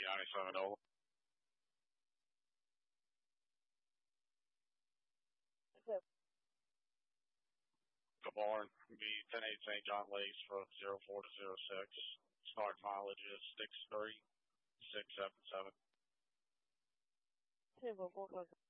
97 over. Good morning. Be 10-8 St. John Lakes for 04 to 06. Start mileage is 63677. Table 4